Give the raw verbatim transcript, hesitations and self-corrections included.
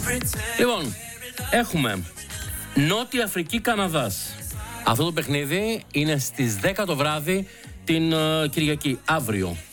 Λοιπόν, έχουμε Νότια Αφρική Καναδάς. Αυτό το παιχνίδι είναι στις δέκα το βράδυ την uh, Κυριακή, αύριο.